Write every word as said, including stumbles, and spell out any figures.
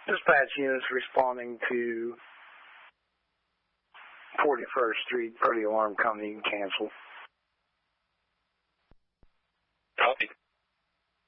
Dispatch units responding to forty-first Street, per the alarm company, cancel.